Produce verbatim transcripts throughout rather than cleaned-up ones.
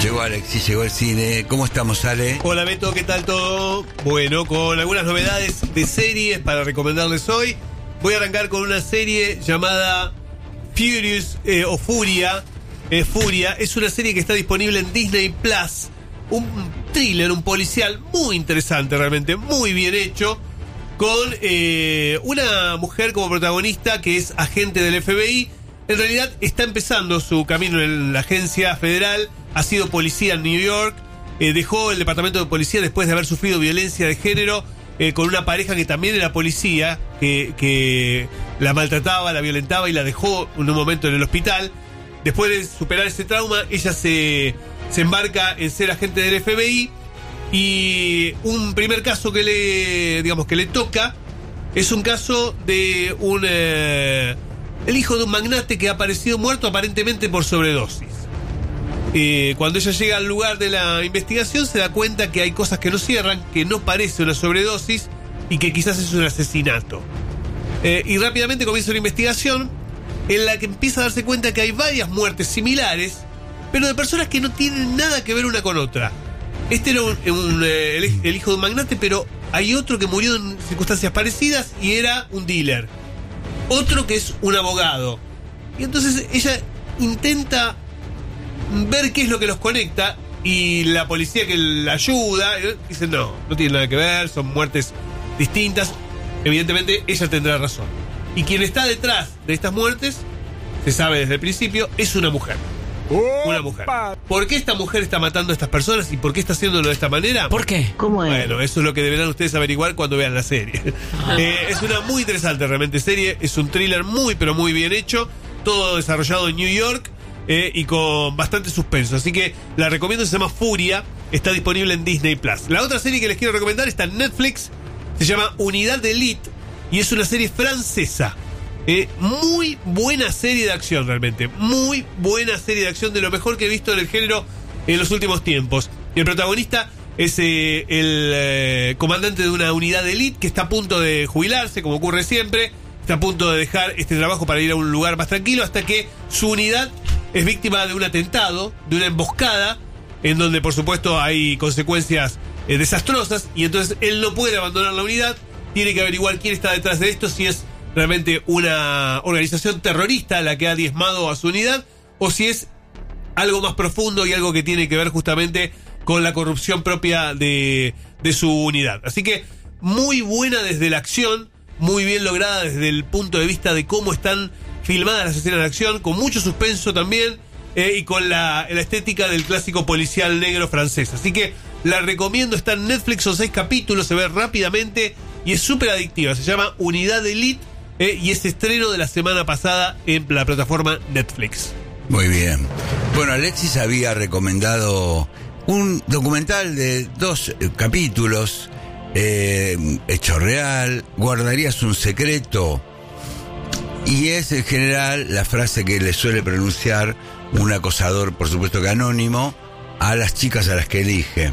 Llegó Alexis, llegó el cine. ¿Cómo estamos, Ale? Hola Beto, ¿qué tal todo? Bueno, con algunas novedades de series para recomendarles hoy. Voy a arrancar con una serie llamada Furious eh, o Furia. Eh, Furia es una serie que está disponible en Disney Plus. Un thriller, un policial muy interesante, realmente muy bien hecho. Con eh, una mujer como protagonista que es agente del F B I. En realidad está empezando su camino en la agencia federal. Ha sido policía en New York. Eh, dejó el departamento de policía después de haber sufrido violencia de género eh, con una pareja que también era policía, que, que la maltrataba, la violentaba y la dejó en un momento en el hospital. Después de superar ese trauma, ella se, se embarca en ser agente del F B I. Y un primer caso que le, digamos, que le toca es un caso de un eh, el hijo de un magnate que ha aparecido muerto aparentemente por sobredosis. Eh, cuando ella llega al lugar de la investigación se da cuenta que hay cosas que no cierran, que no parece una sobredosis y que quizás es un asesinato. Eh, y rápidamente comienza una investigación en la que empieza a darse cuenta que hay varias muertes similares, pero de personas que no tienen nada que ver una con otra. Este era un, un, eh, el, el hijo de un magnate, pero hay otro que murió en circunstancias parecidas y era un dealer. Otro que es un abogado. Y entonces ella intenta ver qué es lo que los conecta y la policía que la ayuda dice no, no tiene nada que ver, son muertes distintas. Evidentemente ella tendrá razón. Y quien está detrás de estas muertes, se sabe desde el principio, es una mujer. Una mujer. ¿Por qué esta mujer está matando a estas personas y por qué está haciéndolo de esta manera? ¿Por qué? ¿Cómo es? Bueno, eso es lo que deberán ustedes averiguar cuando vean la serie. Ah. Eh, es una muy interesante realmente serie. Es un thriller muy pero muy bien hecho. Todo desarrollado en New York eh, y con bastante suspenso. Así que la recomiendo, se llama Furia. Está disponible en Disney Plus. La otra serie que les quiero recomendar está en Netflix. Se llama Unidad de Elite y es una serie francesa. Eh, muy buena serie de acción realmente. Muy buena serie de acción, de lo mejor que he visto en el género en los últimos tiempos. El protagonista es eh, el eh, comandante de una unidad de élite que está a punto de jubilarse, como ocurre siempre. Está a punto de dejar este trabajo para ir a un lugar más tranquilo, hasta que su unidad es víctima de un atentado, de una emboscada, en donde por supuesto hay consecuencias eh, desastrosas. Y entonces él no puede abandonar la unidad. Tiene que averiguar quién está detrás de esto, si es realmente una organización terrorista la que ha diezmado a su unidad, o si es algo más profundo y algo que tiene que ver justamente con la corrupción propia de, de su unidad. Así que muy buena desde la acción, muy bien lograda desde el punto de vista de cómo están filmadas las escenas de acción, con mucho suspenso también, eh, y con la, la estética del clásico policial negro francés. Así que la recomiendo, está en Netflix, son seis capítulos, se ve rápidamente y es súper adictiva. Se llama Unidad Elite. Eh, y es estreno de la semana pasada en la plataforma Netflix. Muy bien. Bueno, Alexis había recomendado un documental de dos eh, capítulos, eh, hecho real, guardarías un secreto, y es en general la frase que le suele pronunciar un acosador, por supuesto que anónimo, a las chicas a las que elige.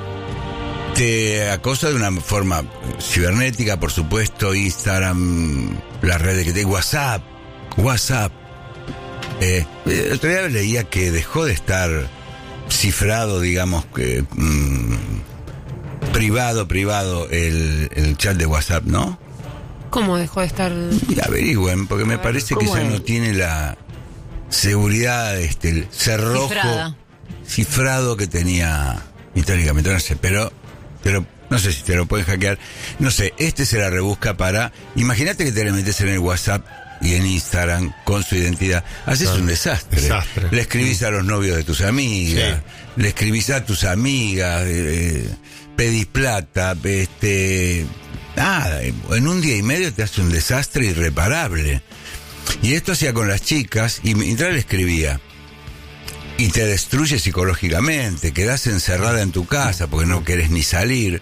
Te acosa de una forma cibernética, por supuesto, Instagram, las redes que te WhatsApp, WhatsApp. Eh, el otro día leía que dejó de estar cifrado, digamos, que mmm, privado, privado el, el chat de WhatsApp, ¿no? ¿Cómo dejó de estar? Y averigüen, porque me parece que ya no tiene la seguridad, este, el cerrojo Cifrada. cifrado que tenía históricamente, no sé, pero... Pero no sé si te lo pueden hackear. No sé, este se la rebusca para... Imagínate que te le metes en el WhatsApp y en Instagram con su identidad. Haces un desastre. desastre. Le escribís a los novios de tus amigas, sí. Le escribís a tus amigas, eh, pedís plata, este... Nada, en un día y medio te hace un desastre irreparable. Y esto hacía con las chicas, y mientras le escribía... Y te destruye psicológicamente, quedás encerrada en tu casa porque no querés ni salir.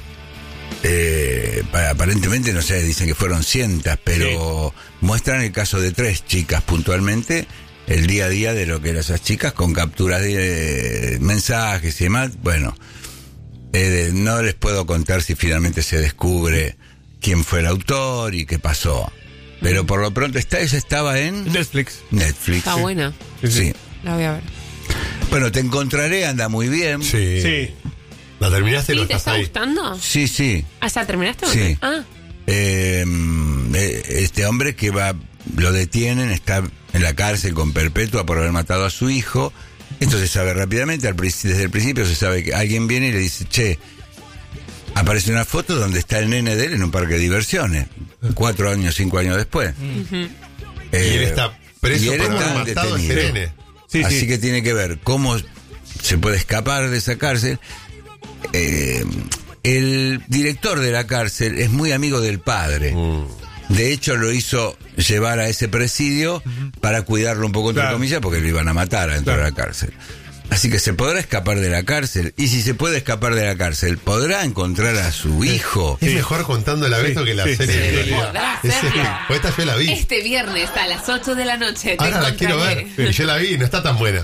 Eh, aparentemente, no sé, dicen que fueron cientos, pero sí. Muestran el caso de tres chicas puntualmente, el día a día de lo que eran esas chicas, con capturas de eh, mensajes y demás. Bueno, eh, no les puedo contar si finalmente se descubre quién fue el autor y qué pasó. Pero por lo pronto está, esa estaba en Netflix. Netflix. Está buena. Sí. La voy a ver. Bueno, Te encontraré, anda muy bien. Sí. Sí. ¿La terminaste? ¿Sí? ¿No ¿Te estás está ahí? gustando? Sí, sí. Ah, ¿ya terminaste? o Sí. qué? Ah, Eh, este hombre que va, lo detienen, está en la cárcel con perpetua por haber matado a su hijo. Esto se sabe rápidamente, al, desde el principio se sabe que alguien viene y le dice, che, aparece una foto donde está el nene de él en un parque de diversiones, cuatro años, cinco años después. uh-huh. Eh, Y él está preso y él por haber está matado a ese detenido. nene. Sí, Así sí. que tiene que ver cómo se puede escapar de esa cárcel. Eh, el director de la cárcel es muy amigo del padre. Mm. De hecho, lo hizo llevar a ese presidio para cuidarlo un poco, entre Claro. comillas, porque lo iban a matar dentro Claro. de la cárcel. Así que se podrá escapar de la cárcel. Y si se puede escapar de la cárcel, ¿podrá encontrar a su hijo? Es Sí. mejor contando la Beto Sí, que la sí, serie. sí, en sí. realidad. Podrá Es- hacerlo. pues esta yo la vi. Este viernes a las ocho de la noche. Te Ahora la quiero ver. encontraré. Y yo la vi, no está tan buena.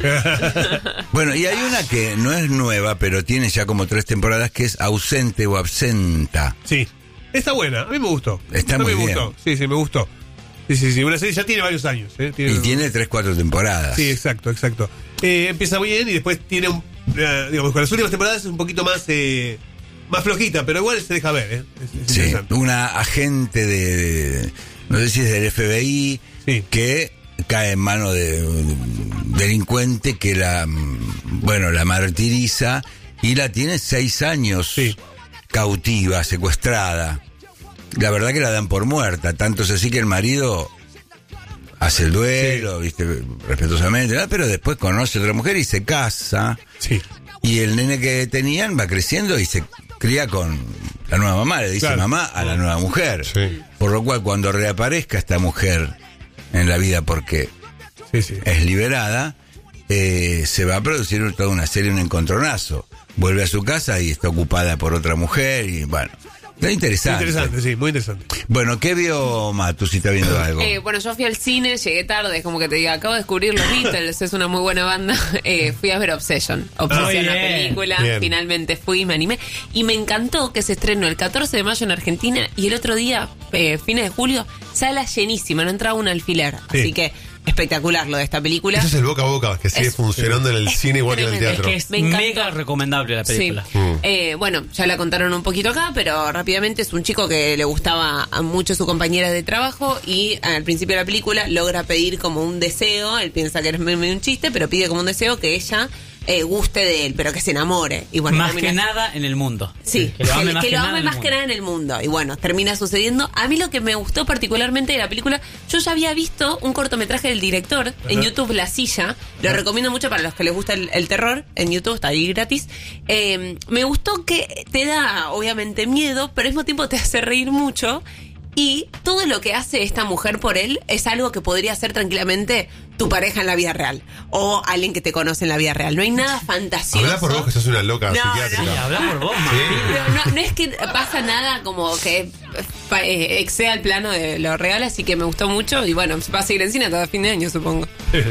Bueno, y hay una que no es nueva, pero tiene ya como tres temporadas, que es Ausente o Absenta. Sí. Está buena, a mí me gustó. Está a mí muy me bien. gustó. Sí, sí, me gustó. Sí, sí, sí. Una serie ya tiene varios años. ¿eh? Tiene- Y tiene tres, cuatro temporadas. Sí, exacto, exacto. Eh, empieza muy bien y después tiene un. eh, digamos, con las últimas temporadas es un poquito más. Eh, más flojita, pero igual se deja ver, ¿eh? Es, es Sí, interesante. una agente de, no sé si es del F B I, Sí. que cae en manos de un delincuente que la, mm, bueno, la martiriza y la tiene seis años Sí. cautiva, secuestrada. La verdad que la dan por muerta, tanto es así que el marido hace el duelo, viste, respetuosamente, ¿no? Pero después conoce a otra mujer y se casa. Sí. Y el nene que tenían va creciendo y se cría con la nueva mamá, le dice Claro. mamá a la nueva mujer. Sí. Por lo cual cuando reaparezca esta mujer en la vida porque Sí, sí. es liberada, eh, se va a producir toda una serie, un encontronazo. Vuelve a su casa y está ocupada por otra mujer y bueno, está interesante. Interesante, sí, muy interesante. Bueno, ¿qué vio Matu si está viendo algo? Eh, bueno, yo fui al cine, llegué tarde, es como que te diga, acabo de descubrir los Beatles, es una muy buena banda. Eh, fui a ver Obsession. Obsession, la bien. película. Bien. Finalmente fui, me animé. Y me encantó que se estrenó el catorce de mayo en Argentina y el otro día, eh, fines de julio, sala llenísima, no entraba un alfiler. Sí. Así que espectacular lo de esta película. Eso es el boca a boca, que sigue Es- funcionando en el es cine igual que en el tremendo. teatro. Es que es Me encantó. mega recomendable la película. Sí. Mm. Eh, bueno, ya la contaron un poquito acá, pero rápidamente es un chico que le gustaba a mucho su compañera de trabajo y al principio de la película logra pedir como un deseo, él piensa que es medio un chiste, pero pide como un deseo que ella eh, guste de él, pero que se enamore. Y bueno, más termina- que nada en el mundo. Sí, que lo ame que, más que que, lo nada ame en el más que mundo. nada en el mundo. Y bueno, termina sucediendo. A mí lo que me gustó particularmente de la película, yo ya había visto un cortometraje del director en YouTube, La Silla. Lo recomiendo mucho para los que les gusta el, el terror. En YouTube está ahí gratis. Eh, me gustó que te da, obviamente, miedo, pero al mismo tiempo te hace reír mucho. Y todo lo que hace esta mujer por él es algo que podría hacer tranquilamente tu pareja en la vida real. O alguien que te conoce en la vida real. No hay nada fantasioso. Habla por vos que sos una loca No, psiquiátrica. Sí, habla por vos, Sí. Martín. Pero no, no es que pasa nada como que pa- eh, exceda el plano de lo real, así que me gustó mucho y bueno, va a seguir en cine hasta fin de año, supongo.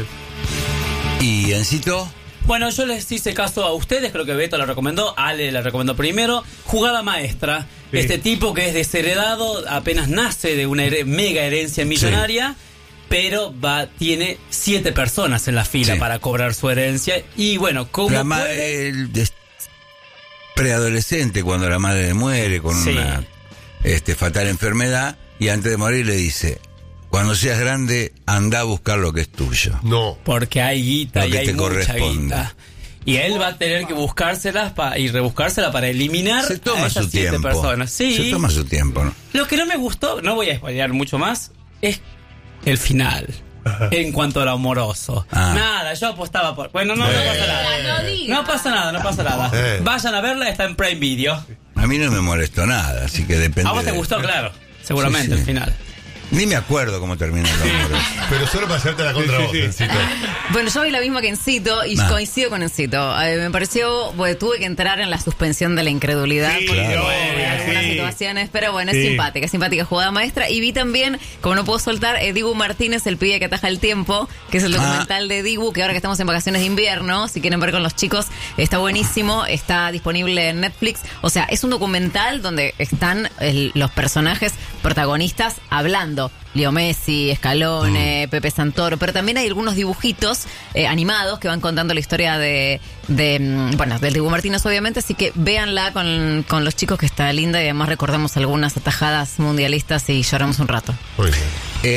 ¿Y Encito? Bueno, yo les hice caso a ustedes, creo que Beto la recomendó, Ale la recomendó primero. Jugada maestra. Sí. Este tipo que es desheredado, apenas nace de una here- mega herencia millonaria, pero va tiene siete personas en la fila Sí. para cobrar su herencia. Y bueno, ¿cómo La ma- puede? el es preadolescente cuando la madre muere con Sí. una este, fatal enfermedad y antes de morir le dice, cuando seas grande anda a buscar lo que es tuyo. No. Porque hay guita Lo y que hay te mucha corresponde. guita. Y él va a tener que buscárselas pa- y rebuscárselas para eliminar Se a toma esas su siete tiempo. personas. Sí. Se toma su tiempo, ¿no? Lo que no me gustó, no voy a spoilear mucho más, es el final. En cuanto a lo amoroso. Ah. Nada, yo apostaba por. Bueno, no, no Eh. pasa nada. No digas. No pasa nada, no pasa nada. Eh. Vayan a verla, está en Prime Video. A mí no me molestó nada, así que depende. A vos te de- gustó, claro. Seguramente Sí, sí. el final. Ni me acuerdo cómo termina el amor. Pero solo para hacerte la contra Sí, vos, sí, sí. Encito. Bueno, yo vi la misma que Encito y Ah. coincido con Encito. Eh, me pareció, pues, tuve que entrar en la suspensión de la incredulidad. Sí, porque claro. en obvio, algunas sí. situaciones, pero bueno, Sí. es simpática, es simpática jugada maestra. Y vi también, como no puedo soltar, eh, Dibu Martínez, el pibe que ataja el tiempo, que es el Ah. documental de Dibu, que ahora que estamos en vacaciones de invierno, si quieren ver con los chicos, está buenísimo, está disponible en Netflix. O sea, es un documental donde están el- los personajes protagonistas hablando. hablando. Leo Messi, Scalone, mm. Pepe Santoro, pero también hay algunos dibujitos eh, animados que van contando la historia de, de bueno, del Dibu Martínez, obviamente, así que véanla con, con los chicos, que está linda, y además recordamos algunas atajadas mundialistas y lloramos un rato. Muy bien.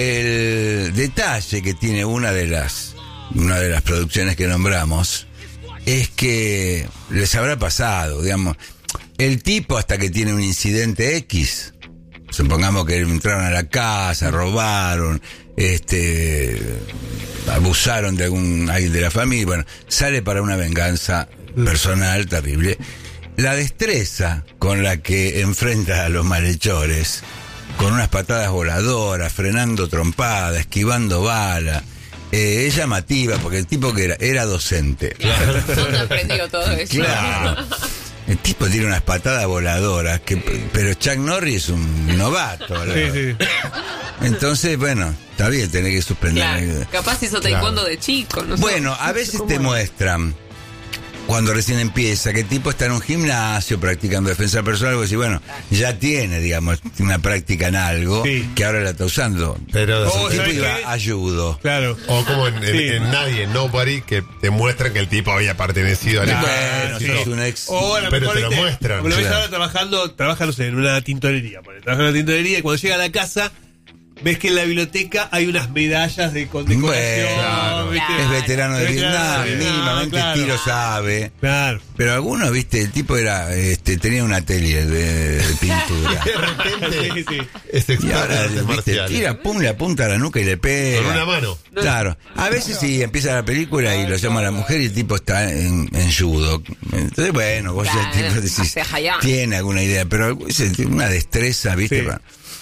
El detalle que tiene una de las una de las producciones que nombramos es que les habrá pasado, digamos, el tipo hasta que tiene un incidente X, supongamos que entraron a la casa, robaron, este, abusaron de algún alguien de la familia, bueno, sale para una venganza personal terrible. La destreza con la que enfrenta a los malhechores, con unas patadas voladoras, frenando trompada, esquivando bala, eh, es llamativa, porque el tipo que era, era docente. Claro. ¿Dónde aprendió todo eso? Claro. El tipo tiene unas patadas voladoras, que, pero Chuck Norris es un novato. Sí, sí. Entonces, bueno, está bien, tenés que suspender. Claro. Capaz hizo taekwondo claro. de chico, no sé. Bueno, a veces te muestran, cuando recién empieza, que el tipo está en un gimnasio practicando defensa personal, y decís, bueno, ya tiene, digamos, una práctica en algo, sí. que ahora la está usando. Pero oh, el tipo iba a judo. Claro. O como en, en, sí. en Nadie, en Nobody, que te muestran que el tipo había pertenecido al claro, ejército. Sí. Un ex... oh, pero te lo viste, muestran. Como lo ves claro. ahora trabajando, trabaja, no sé, en una tintorería. Trabaja en una tintorería y cuando llega a la casa, ves que en la biblioteca hay unas medallas de condecoración. Bueno, claro. Es veterano de es Vietnam, veterano, mínimamente claro. tiro sabe. Claro. Pero algunos, viste, el tipo era, este, tenía un atelier de, de pintura. De repente sí, sí. Es y ahora, viste, tira, pum, le apunta a la nuca y le pega. Con una mano. Claro. A veces sí, empieza la película y lo llama a la mujer y el tipo está en, en judo. Entonces, bueno, vos claro, ya el tipo decís, tiene alguna idea, pero es una destreza, viste, sí.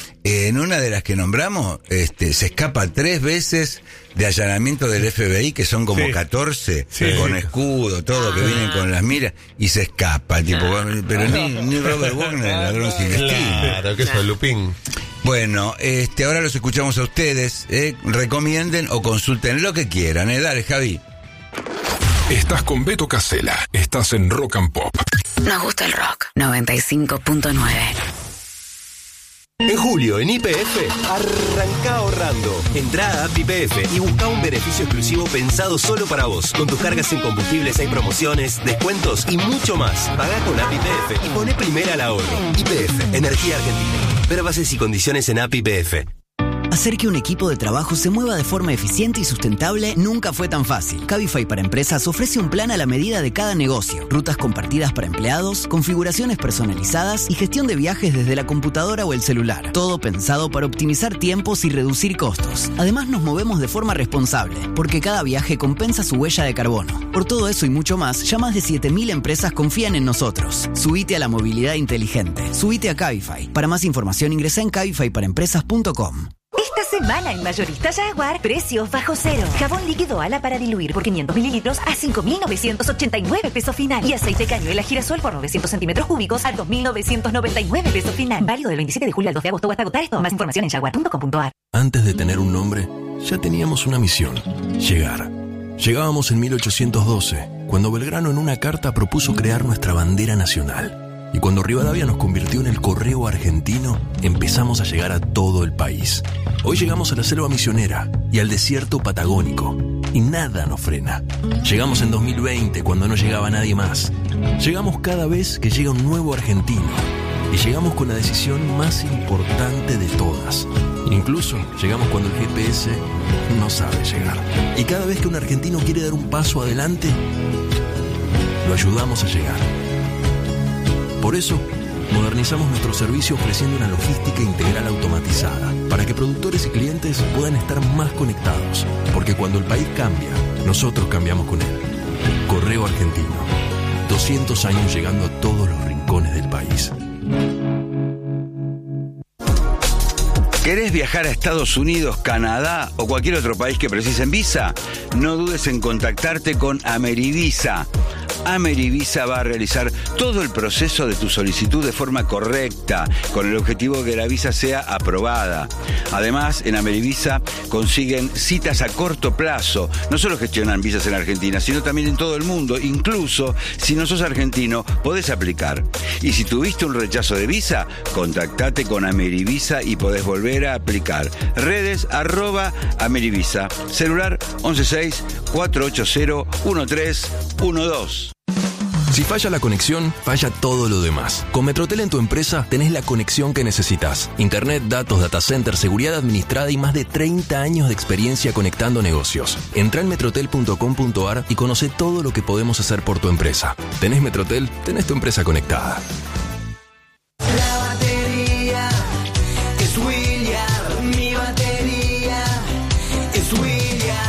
En una de las que nombramos, este, se escapa tres veces de allanamiento del F B I, que son como sí. catorce, sí. con escudo, todo, ah. que vienen con las miras, y se escapa, tipo, pero ni, ni Robert Wagner, el ladrón sin destino. Claro, que eso es Lupin. Bueno, este, ahora los escuchamos a ustedes, eh, recomienden o consulten lo que quieran, eh, dale, Javi. Estás con Beto Casella, estás en Rock and Pop. Nos gusta el rock, noventa y cinco punto nueve. En julio, en Y P F, arranca ahorrando. Entrá a Y P F y busca un beneficio exclusivo pensado solo para vos. Con tus cargas en combustibles hay promociones, descuentos y mucho más. Pagá con A P I P F y poné primera al ahorro. Y P F, Energía Argentina. Ver bases y condiciones en A P I P F. Hacer que un equipo de trabajo se mueva de forma eficiente y sustentable nunca fue tan fácil. Cabify para Empresas ofrece un plan a la medida de cada negocio, rutas compartidas para empleados, configuraciones personalizadas y gestión de viajes desde la computadora o el celular. Todo pensado para optimizar tiempos y reducir costos. Además, nos movemos de forma responsable, porque cada viaje compensa su huella de carbono. Por todo eso y mucho más, ya más de siete mil empresas confían en nosotros. Subite a la movilidad inteligente. Subite a Cabify. Para más información ingresa en cabify para empresas punto com. Esta semana en Mayorista Jaguar, precios bajo cero. Jabón líquido ala para diluir por quinientos mililitros a cinco mil novecientos ochenta y nueve pesos final. Y aceite cañuela girasol por novecientos centímetros cúbicos a dos mil novecientos noventa y nueve pesos final. Válido del veintisiete de julio al dos de agosto o hasta agotar esto. Más información en jaguar punto com punto a r. Antes de tener un nombre, ya teníamos una misión: llegar. Llegábamos en mil ochocientos doce, cuando Belgrano en una carta propuso crear nuestra bandera nacional. Y cuando Rivadavia nos convirtió en el correo argentino, empezamos a llegar a todo el país. Hoy llegamos a la selva misionera y al desierto patagónico. Y nada nos frena. Llegamos en dos mil veinte, cuando no llegaba nadie más. Llegamos cada vez que llega un nuevo argentino. Y llegamos con la decisión más importante de todas. Incluso llegamos cuando el G P S no sabe llegar. Y cada vez que un argentino quiere dar un paso adelante, lo ayudamos a llegar. Por eso, modernizamos nuestro servicio ofreciendo una logística integral automatizada, para que productores y clientes puedan estar más conectados. Porque cuando el país cambia, nosotros cambiamos con él. Correo Argentino. doscientos años llegando a todos los rincones del país. ¿Querés viajar a Estados Unidos, Canadá o cualquier otro país que precisen visa? No dudes en contactarte con Amerivisa. Amerivisa va a realizar todo el proceso de tu solicitud de forma correcta, con el objetivo de que la visa sea aprobada. Además, en Amerivisa consiguen citas a corto plazo. No solo gestionan visas en Argentina, sino también en todo el mundo. Incluso, si no sos argentino, podés aplicar. Y si tuviste un rechazo de visa, contactate con Amerivisa y podés volver a aplicar. Redes arroba Amerivisa. Celular once seis, cuatro ocho cero, uno tres uno dos. Si falla la conexión, falla todo lo demás. Con Metrotel en tu empresa tenés la conexión que necesitas. Internet, datos, data center, seguridad administrada y más de treinta años de experiencia conectando negocios. Entrá en metrotel punto com punto a r y conoce todo lo que podemos hacer por tu empresa. ¿Tenés Metrotel? Tenés tu empresa conectada. La batería es William, mi batería es William.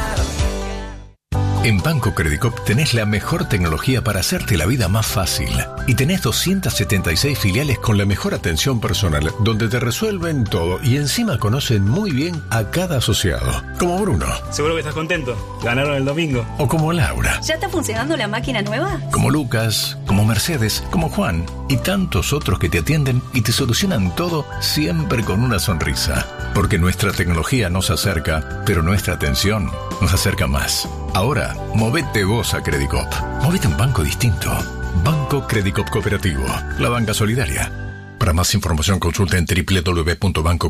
En Banco Credicop tenés la mejor tecnología para hacerte la vida más fácil. Y tenés doscientas setenta y seis filiales con la mejor atención personal, donde te resuelven todo y encima conocen muy bien a cada asociado. Como Bruno. Seguro que estás contento. Ganaron el domingo. O como Laura. ¿Ya está funcionando la máquina nueva? Como Lucas, como Mercedes, como Juan y tantos otros que te atienden y te solucionan todo siempre con una sonrisa. Porque nuestra tecnología nos acerca, pero nuestra atención nos acerca más. Ahora, movete vos a Credicop. Movete a un banco distinto. Banco Credicop Cooperativo. La banca solidaria. Para más información consulta en doble u doble u doble u punto banco